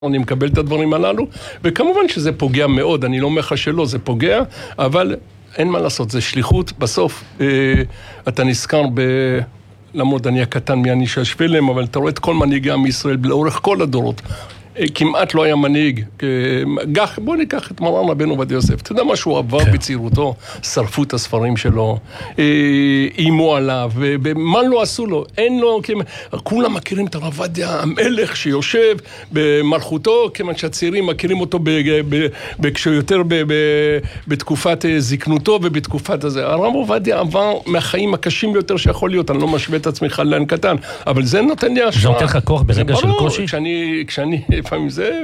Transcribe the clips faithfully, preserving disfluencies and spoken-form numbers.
אני מקבל את הדברים הללו, וכמובן שזה פוגע מאוד, אני לא אומר לך שלא, זה פוגע, אבל אין מה לעשות, זה שליחות. בסוף אה, אתה נזכר ב... למרות אני הקטן מאני שהשפילם, אבל אתה רואה את כל מנהיגי עם ישראל לאורך כל הדורות. כמעט לא היה מנהיג, בוא ניקח את מרן רבנו עובדיה יוסף, אתה יודע מה שהוא עבר בצעירותו, שרפו את הספרים שלו, אימו עליו, ומה לא עשו לו, אין לו, כולם מכירים את הרב עובדיה, המלך שיושב במלכותו, כיוון שהצעירים מכירים אותו יותר בתקופת זקנותו ובתקופת הזה. הרב עובדיה עבר מהחיים הקשים ביותר שיכול להיות, אני לא משווה את עצמי חלן קטן, אבל זה נותן לי השראה. זה נותן לך כוח ברגע של קושי? כשאני, כשאני לפעמים זה,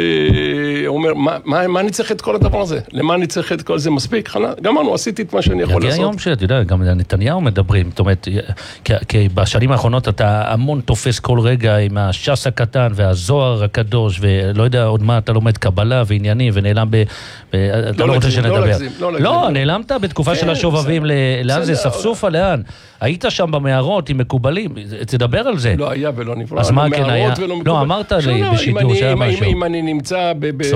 אומר, מה אני צריך את כל הדבר הזה? למה אני צריך את כל זה? מספיק? גמרנו, עשיתי את מה שאני יכול לעשות. יגיע היום שאתה יודע, גם נתניהו מדברים, זאת אומרת, כי בשנים האחרונות אתה המון תופס כל רגע עם הש"ס הקטן והזוהר הקדוש, ולא יודע עוד מה אתה לומד קבלה ועניינים, ונעלם ב... אתה לא רוצה שנדבר. לא, נעלמת בתקופה של השובבים, לאן זה? ספסופה, לאן? היית שם במערות עם מקובלים, תדבר על זה. לא היה ולא נברא. אז מה כן היה? לא, אמרת לי בשידור שהיה משהו. אם אני נמצא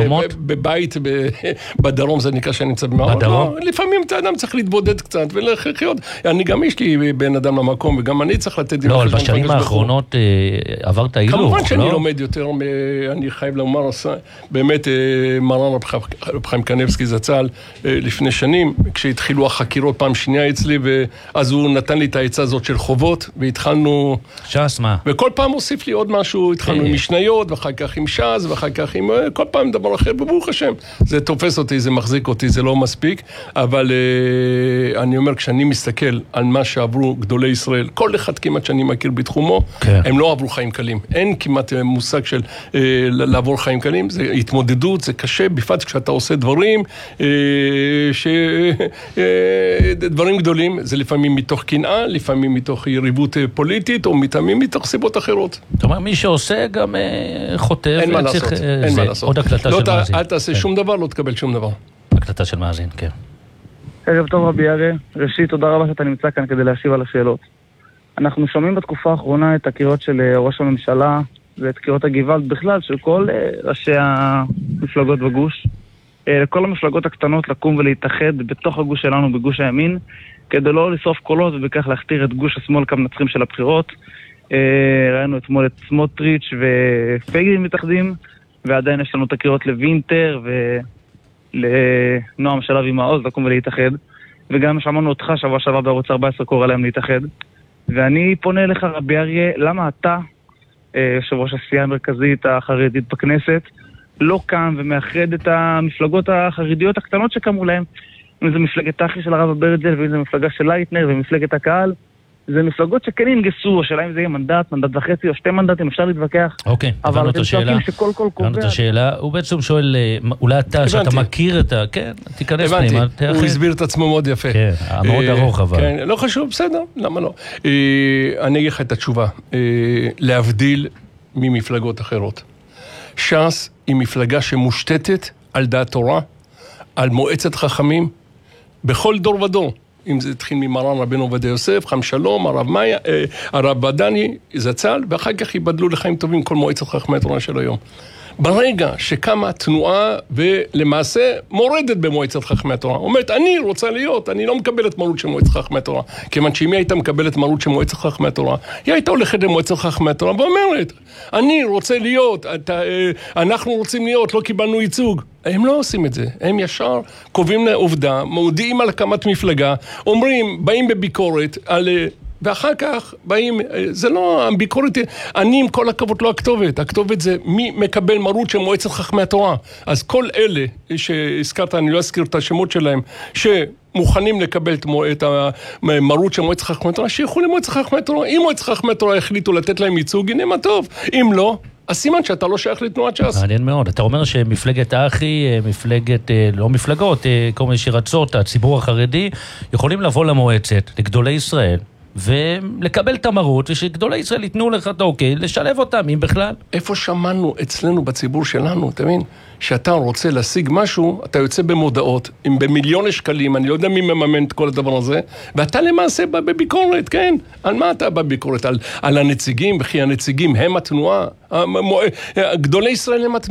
בבית בדרום, זה נקרא שאני נמצא במערות. בדרום? לפעמים אתה אדם צריך להתבודד קצת ולחיות. אני גם יש לי בין אדם למקום, וגם אני צריך לתת... לא, אבל בשנים האחרונות עברת הילוך, לא? כמובן שאני לומד יותר, אני חייב לומר, באמת מרן רב חיים קניבסקי זצ"ל לפני שנים, כשהתחילו החקירות פעם שנייה אצלי, ואז הוא נתן לי את העצה הזאת של חובות, והתחלנו... ש"ס, מה? וכל פעם הוסיף לי עוד משהו, התחלנו עם משניות, ואחר כך עם ש"ס, ואחר כך עם... כל פעם דבר אחר, וברוך השם. זה תופס אותי, זה מחזיק אותי, זה לא מספיק, אבל אה, אני אומר, כשאני מסתכל על מה שעברו גדולי ישראל, כל אחד כמעט שאני מכיר בתחומו, כן. הם לא עברו חיים קלים. אין כמעט מושג של אה, לעבור חיים קלים, זה התמודדות, זה קשה, בפרט כשאתה עושה דברים, אה, ש... אה, דברים גדולים, זה לפעמים מתוך קנאה, לפעמים מתוך יריבות פוליטית, או מתאמים מתוך סיבות אחרות. זאת אומרת, מי שעושה גם חוטף. אין מה לעשות, אין מה לעשות. עוד הקלטה של מאזין. אל תעשה שום דבר, לא תקבל שום דבר. הקלטה של מאזין, כן. ערב טוב רבי אריה, ראשית תודה רבה שאתה נמצא כאן כדי להשיב על השאלות. אנחנו שומעים בתקופה האחרונה את הקריאות של ראש הממשלה, ואת קריאות הגוואלד בכלל של כל ראשי המפלגות בגוש. לכל המפלגות הקטנות לקום ולהתאחד בתוך הגוש שלנו, בגוש הימין, כדי לא לשרוף קולות ובכך להכתיר את גוש השמאל כמנצחים של הבחירות. ראינו אתמול את סמוטריץ' ופייגלין מתאחדים, ועדיין יש לנו את הקריאות לוינטר ולנועם שלב עם העוז לקום ולהתאחד, וגם שמענו אותך שבוע שעבר בערוץ ארבע עשרה קורא להם להתאחד. ואני פונה אליך רבי אריה, למה אתה, יושב ראש הסיעה המרכזית החרדית בכנסת, לא קם ומאחד את המפלגות החרדיות הקטנות שקמו להם? אם זה מפלגת אחי של הרב אברג'ל, ואם זה מפלגה של לייטנר ומפלגת הקהל, זה מפלגות שכן ינגסו, השאלה אם זה יהיה מנדט, מנדט וחצי או שתי מנדטים, אפשר להתווכח. אוקיי, הבנו את השאלה. הבנו את השאלה. הוא בעצם שואל, אולי אתה, שאתה מכיר את ה... כן, תיכנס פנימה. הוא הסביר את עצמו מאוד יפה. כן, מאוד ארוך אבל. כן, לא חשוב, בסדר, למה לא? אני אגיד לך את התשובה. להבדיל ממפלגות אחרות. ש"ס היא מפלגה שמושתתת על דעת תורה, על מועצת חכמים, בכל דור ודור. אם זה התחיל ממרן רבנו עובדיה יוסף, חם שלום, הרב מאיה, אה, הרב בדני, זצ"ל, ואחר כך ייבדלו לחיים טובים כל מועצת חכמי התורה של היום. ברגע שקמה תנועה ולמעשה מורדת במועצת חכמי התורה, אומרת, אני רוצה להיות, אני לא מקבלת מרות של מועצת חכמי התורה, כיוון שאם היא הייתה מקבלת מרות של מועצת חכמי התורה, היא הייתה הולכת למועצת חכמי התורה ואומרת, אני רוצה להיות, אתה, אנחנו רוצים להיות, לא קיבלנו ייצוג. הם לא עושים את זה, הם ישר קובעים לעובדה, מודיעים על הקמת מפלגה, אומרים, באים בביקורת על... ואחר כך באים, זה לא, הביקורת, אני עם כל הכבוד לא הכתובת, הכתובת זה מי מקבל מרות של מועצת חכמי התורה. אז כל אלה שהזכרת, אני לא אזכיר את השמות שלהם, שמוכנים לקבל את המרות של מועצת חכמי התורה, שילכו למועצת חכמי התורה. אם מועצת חכמי התורה החליטו לתת להם ייצוג, הנה מה טוב. אם לא, אז סימן שאתה לא שייך לתנועת ש"ס. מעניין מאוד. אתה אומר שמפלגת האחי, מפלגת, לא מפלגות, כל מיני שרצות, הציבור החרדי, יכולים לבוא למועצת, לגדולי ישראל, ולקבל את המרות, ושגדולי ישראל ייתנו לך את האוקיי, לשלב אותם, אם בכלל. איפה שמענו אצלנו בציבור שלנו, אתה מבין? שאתה רוצה להשיג משהו, אתה יוצא במודעות, עם במיליוני שקלים, אני לא יודע מי מממן את כל הדבר הזה, ואתה למעשה בא בביקורת, כן? על מה אתה בא בביקורת? על, על הנציגים, וכי הנציגים הם התנועה, גדולי ישראל הם התנועה.